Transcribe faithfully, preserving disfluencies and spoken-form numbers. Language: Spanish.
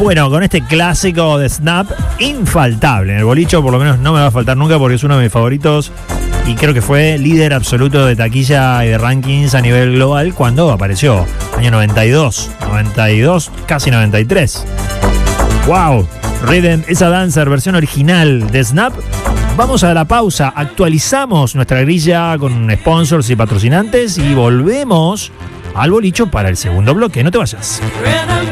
Bueno, con este clásico de Snap, infaltable en el bolicho, por lo menos no me va a faltar nunca porque es uno de mis favoritos y creo que fue líder absoluto de taquilla y de rankings a nivel global cuando apareció, año noventa y dos, noventa y dos, casi noventa y tres. ¡Wow! Rhythm is a Dancer, versión original de Snap. Vamos a la pausa, actualizamos nuestra grilla con sponsors y patrocinantes y volvemos al bolicho para el segundo bloque. No te vayas.